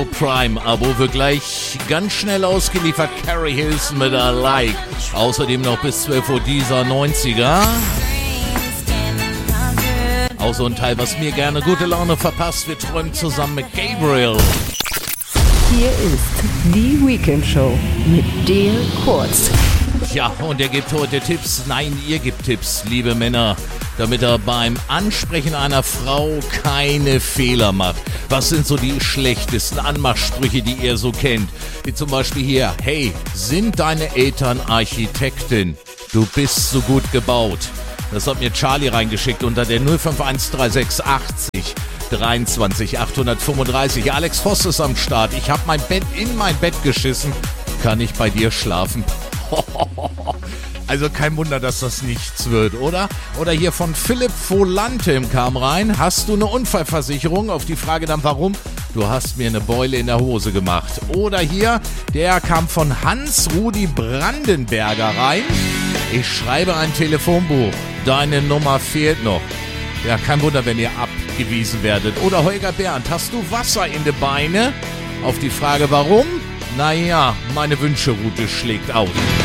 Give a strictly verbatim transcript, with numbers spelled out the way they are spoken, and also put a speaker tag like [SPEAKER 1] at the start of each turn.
[SPEAKER 1] Prime-Abo wird gleich ganz schnell ausgeliefert. Carrie Hilson mit I Like. Außerdem noch bis zwölf Uhr dieser neunziger. Auch so ein Teil, was mir gerne gute Laune verpasst. Wir träumen zusammen mit Gabriel.
[SPEAKER 2] Hier ist die Weekend Show mit dir Kurz.
[SPEAKER 1] Ja, und er gibt heute Tipps. Nein, ihr gebt Tipps, liebe Männer, damit er beim Ansprechen einer Frau keine Fehler macht. Was sind so die schlechtesten Anmachsprüche, die ihr so kennt? Wie zum Beispiel hier: Hey, sind deine Eltern Architektin? Du bist so gut gebaut. Das hat mir Charlie reingeschickt unter der null fünf eins drei sechs achtzig dreiundzwanzig achthundertfünfunddreißig. Alex Voss ist am Start. Ich habe mein Bett in mein Bett geschissen. Kann ich bei dir schlafen? Also kein Wunder, dass das nichts wird, oder? Oder hier von Philipp Volante kam rein. Hast du eine Unfallversicherung? Auf die Frage dann warum? Du hast mir eine Beule in der Hose gemacht. Oder hier, der kam von Hans-Rudi Brandenberger rein. Ich schreibe ein Telefonbuch. Deine Nummer fehlt noch. Ja, kein Wunder, wenn ihr abgewiesen werdet. Oder Holger Bernd, hast du Wasser in die Beine? Auf die Frage warum? Naja, meine Wünscheroute schlägt aus.